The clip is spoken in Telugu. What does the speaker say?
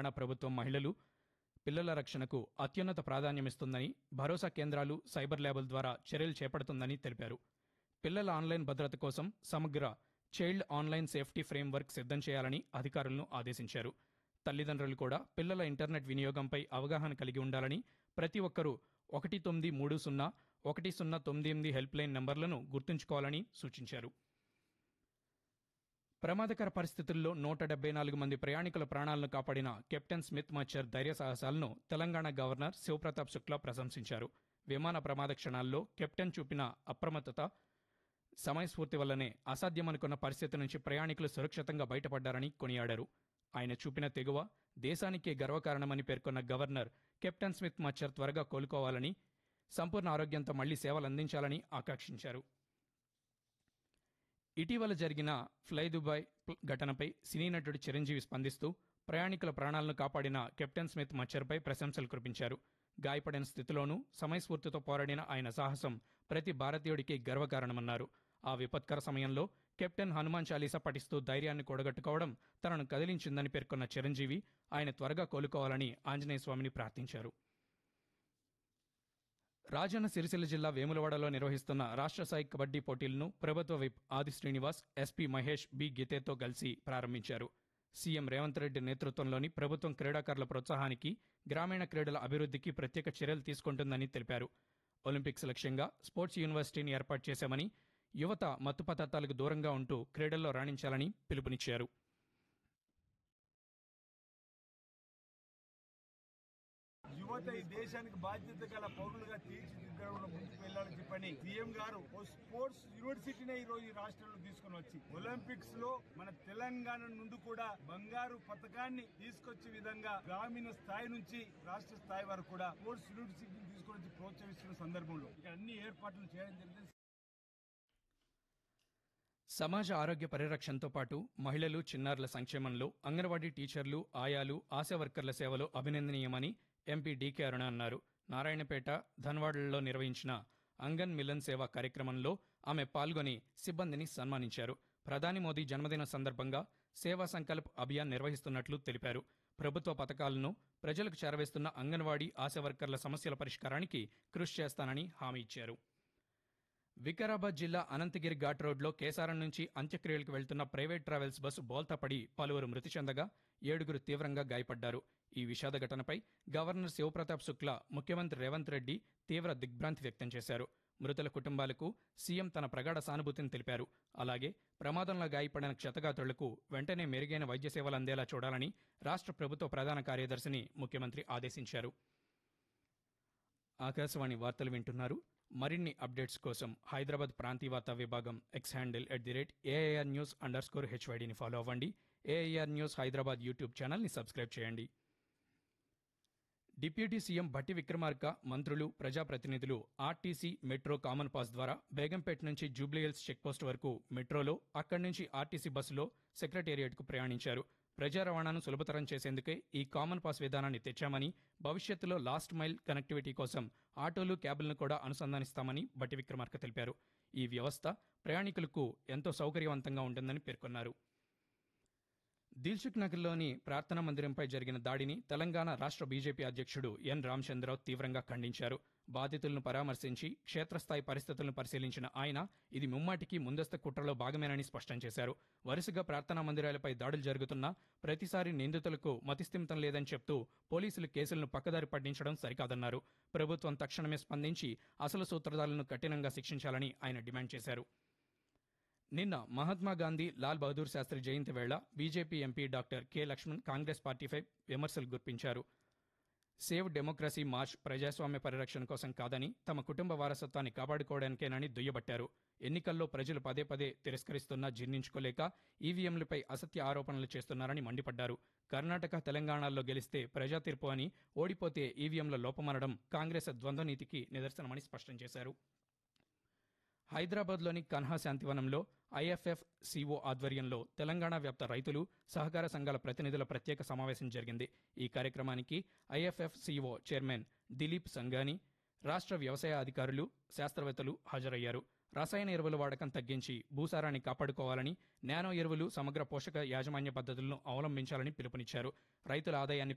తెలంగాణ ప్రభుత్వం మహిళలు, పిల్లల రక్షణకు అత్యున్నత ప్రాధాన్యమిస్తుందని, భరోసా కేంద్రాలు, సైబర్ ల్యాబుల ద్వారా చర్యలు చేపడుతుందని తెలిపారు. పిల్లల ఆన్లైన్ భద్రత కోసం సమగ్ర చైల్డ్ ఆన్లైన్ సేఫ్టీ ఫ్రేమ్వర్క్ సిద్ధం చేయాలని అధికారులను ఆదేశించారు. తల్లిదండ్రులు కూడా పిల్లల ఇంటర్నెట్ వినియోగంపై అవగాహన కలిగి ఉండాలని, ప్రతి ఒక్కరూ 1930 1098 హెల్ప్లైన్ నంబర్లను గుర్తుంచుకోవాలని సూచించారు. ప్రమాదకర పరిస్థితుల్లో 174 మంది ప్రయాణికుల ప్రాణాలను కాపాడిన కెప్టెన్ స్మిత్ మచ్చర్ ధైర్య సాహసాలను తెలంగాణ గవర్నర్ శివప్రతాప్ శుక్లా ప్రశంసించారు. విమాన ప్రమాద క్షణాల్లో కెప్టెన్ చూపిన అప్రమత్తత, సమయస్ఫూర్తి వల్లనే అసాధ్యమనుకున్న పరిస్థితి నుంచి ప్రయాణికులు సురక్షితంగా బయటపడ్డారని కొనియాడారు. ఆయన చూపిన తెగువ దేశానికే గర్వకారణమని పేర్కొన్న గవర్నర్ కెప్టెన్ స్మిత్ మచ్చర్ త్వరగా కోలుకోవాలని, సంపూర్ణ ఆరోగ్యంతో మళ్లీ సేవలందించాలని ఆకాంక్షించారు. ఇటీవల జరిగిన ఫ్లై దుబాయ్ ఘటనపై సినీ నటుడు చిరంజీవి స్పందిస్తూ ప్రయాణికుల ప్రాణాలను కాపాడిన కెప్టెన్ స్మిత్ మచ్చర్పై ప్రశంసలు కురిపించారు. గాయపడిన స్థితిలోనూ సమయస్ఫూర్తితో పోరాడిన ఆయన సాహసం ప్రతి భారతీయుడికి గర్వకారణమన్నారు. ఆ విపత్కర సమయంలో కెప్టెన్ హనుమాన్ చాలీసా పఠిస్తూ ధైర్యాన్ని కూడగట్టుకోవడం తనను కదిలించిందని పేర్కొన్న చిరంజీవి ఆయన త్వరగా కోలుకోవాలని ఆంజనేయ స్వామిని ప్రార్థించారు. రాజన్న సిరిసిల్ల జిల్లా వేములవాడలో నిర్వహిస్తున్న రాష్ట్ర స్థాయి కబడ్డీ పోటీలను ప్రభుత్వ విప్ ఆది శ్రీనివాస్, ఎస్పీ మహేష్ బి గీతేతో కలిసి ప్రారంభించారు. సీఎం రేవంత్ రెడ్డి నేతృత్వంలోని ప్రభుత్వం క్రీడాకారుల ప్రోత్సాహానికి, గ్రామీణ క్రీడల అభివృద్ధికి ప్రత్యేక చర్యలు తీసుకుంటుందని తెలిపారు. ఒలింపిక్స్ లక్ష్యంగా స్పోర్ట్స్ యూనివర్సిటీని ఏర్పాటు చేశామని, యువత మత్తు పదార్థాలకు దూరంగా ఉంటూ క్రీడల్లో రాణించాలని పిలుపునిచ్చారు. యువత ఈ దేశానికి బాధ్యత గల పౌరులుగా తీర్చిదిద్దడంలో ముందుకు వెళ్లాలని చెప్పని సీఎం గారు ఓ స్పోర్ట్స్ యూనివర్సిటీనే ఈ రోజు ఈ రాష్ట్రంలో తీసుకుని వచ్చి ఒలింపిక్స్ లో మన తెలంగాణ నుండి కూడా బంగారు పథకాన్ని తీసుకొచ్చే విధంగా గ్రామీణ స్థాయి నుంచి రాష్ట్ర స్థాయి వరకు కూడా స్పోర్ట్స్ యూనివర్సిటీని తీసుకుని వచ్చి ప్రోత్సహిస్తున్న సందర్భంలో ఇక్కడ అన్ని ఏర్పాట్లు చేయడం జరిగింది. సమాజ ఆరోగ్య పరిరక్షణతో పాటు మహిళలు, చిన్నారుల సంక్షేమంలో అంగన్వాడీ టీచర్లు, ఆయాలు, ఆశా వర్కర్ల సేవలు అభినందనీయమని ఎంపీ డీకే అరుణ అన్నారు. నారాయణపేట, ధన్వాడలలో నిర్వహించిన అంగన్ మిలన్ సేవా కార్యక్రమంలో ఆమె పాల్గొని సిబ్బందిని సన్మానించారు. ప్రధాని మోదీ జన్మదినం సందర్భంగా సేవా సంకల్ప్ అభియాన్ నిర్వహిస్తున్నట్లు తెలిపారు. ప్రభుత్వ పథకాలను ప్రజలకు చేరవేస్తున్న అంగన్వాడీ, ఆశా వర్కర్ల సమస్యల పరిష్కారానికి కృషి చేస్తానని హామీ ఇచ్చారు. వికారాబాద్ జిల్లా అనంతగిరి ఘాట్ రోడ్లో కేసారం నుంచి అంత్యక్రియలకు వెళ్తున్న ప్రైవేట్ ట్రావెల్స్ బస్సు బోల్తాపడి పలువురు మృతి చెందగా 7గురు తీవ్రంగా గాయపడ్డారు. ఈ విషాద ఘటనపై గవర్నర్ శివప్రతాప్ శుక్లా, ముఖ్యమంత్రి రేవంత్ రెడ్డి తీవ్ర దిగ్భ్రాంతి వ్యక్తం చేశారు. మృతుల కుటుంబాలకు సీఎం తన ప్రగాఢ సానుభూతిని తెలిపారు. అలాగే ప్రమాదంలో గాయపడిన క్షతగాత్రులకు వెంటనే మెరుగైన వైద్య సేవలు అందేలా చూడాలని రాష్ట్ర ప్రభుత్వ ప్రధాన కార్యదర్శిని ముఖ్యమంత్రి ఆదేశించారు. ఆకాశవాణి వార్తలు వింటున్నారు. మరిన్ని అప్డేట్స్ కోసం హైదరాబాద్ ప్రాంతీయ వార్తా విభాగం ఎక్స్ హ్యాండిల్ @AIRnews_HYDని ఫాలో అవ్వండి. AIR న్యూస్ హైదరాబాద్ యూట్యూబ్ ఛానల్ని సబ్స్క్రైబ్ చేయండి. డిప్యూటీ సీఎం భట్టి విక్రమార్క, మంత్రులు, ప్రజాప్రతినిధులు ఆర్టీసీ, మెట్రో కామన్ పాస్ ద్వారా బేగంపేట నుంచి జూబ్లీహిల్స్ చెక్పోస్ట్ వరకు మెట్రోలో, అక్కడి నుంచి ఆర్టీసీ బస్సులో సెక్రటేరియట్కు ప్రయాణించారు. ప్రజా రవాణాను సులభతరం చేసేందుకే ఈ కామన్ పాస్ విధానాన్ని తెచ్చామని, భవిష్యత్తులో లాస్ట్ మైల్ కనెక్టివిటీ కోసం ఆటోలు, క్యాబులను కూడా అనుసంధానిస్తామని భట్టి విక్రమార్క తెలిపారు. ఈ వ్యవస్థ ప్రయాణికులకు ఎంతో సౌకర్యవంతంగా ఉంటుందని పేర్కొన్నారు. దిల్సుఖ్ నగర్లోని ప్రార్థనా మందిరంపై జరిగిన దాడిని తెలంగాణ రాష్ట్ర బీజేపీ అధ్యక్షుడు ఎన్ రామచంద్రరావు తీవ్రంగా ఖండించారు. బాధితులను పరామర్శించి క్షేత్రస్థాయి పరిస్థితులను పరిశీలించిన ఆయన ఇది ముమ్మాటికి ముందస్తు కుట్రలో భాగమేనని స్పష్టం చేశారు. వరుసగా ప్రార్థనా మందిరాలపై దాడులు జరుగుతున్నా ప్రతిసారి నిందితులకు మతిస్థిమితం లేదని చెప్తూ పోలీసులు కేసులను పక్కదారి పట్టించడం సరికాదన్నారు. ప్రభుత్వం తక్షణమే స్పందించి అసలు సూత్రధారులను కఠినంగా శిక్షించాలని ఆయన డిమాండ్ చేశారు. నిన్న మహాత్మాగాంధీ, లాల్ బహదూర్ శాస్త్రి జయంతి వేళ BJP MP doctor K Laxman Congress పార్టీపై విమర్శలు గుర్పించారు. సేవ్ డెమోక్రసీ మార్చ్ ప్రజాస్వామ్య పరిరక్షణ కోసం కాదని, తమ కుటుంబ వారసత్వాన్ని కాపాడుకోవడానికేనని దుయ్యబట్టారు. ఎన్నికల్లో ప్రజలు పదే పదే తిరస్కరిస్తున్నా జీర్ణించుకోలేక ఈవీఎంలపై అసత్య ఆరోపణలు చేస్తున్నారని మండిపడ్డారు. కర్ణాటక, తెలంగాణలో గెలిస్తే ప్రజా తీర్పు అని, ఓడిపోతే ఈవీఎంల లోపమనడం కాంగ్రెస్ ద్వంద్వనీతికి నిదర్శనమని స్పష్టం చేశారు. హైదరాబాద్లోని కన్హా శాంతివనంలో ఐఎఫ్ఎఫ్ సిఓ ఆధ్వర్యంలో తెలంగాణ వ్యాప్త రైతులు, సహకార సంఘాల ప్రతినిధుల ప్రత్యేక సమావేశం జరిగింది. ఈ కార్యక్రమానికి ఐఎఫ్ఎఫ్ సిఓ చైర్మన్ దిలీప్ సంఘాని, రాష్ట్ర వ్యవసాయ అధికారులు, శాస్త్రవేత్తలు హాజరయ్యారు. రసాయన ఎరువుల వాడకం తగ్గించి భూసారాన్ని కాపాడుకోవాలని, నానో ఎరువులు, సమగ్ర పోషక యాజమాన్య పద్ధతులను అవలంబించాలని పిలుపునిచ్చారు. రైతుల ఆదాయాన్ని